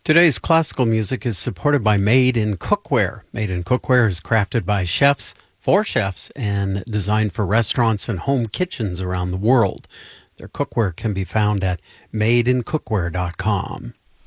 Today's classical music is supported by Made in Cookware. Made in Cookware is crafted by chefs, for chefs, and designed for restaurants and home kitchens around the world. Their cookware can be found at madeincookware.com.